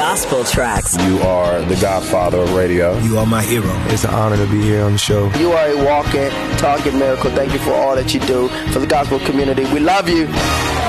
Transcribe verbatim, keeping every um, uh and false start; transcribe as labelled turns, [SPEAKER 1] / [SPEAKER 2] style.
[SPEAKER 1] gospel tracks.
[SPEAKER 2] You are the godfather of radio.
[SPEAKER 3] You are my hero.
[SPEAKER 4] It's an honor to be here on the show.
[SPEAKER 5] You are a walking, talking miracle. Thank you for all that you do for the gospel community. We love you.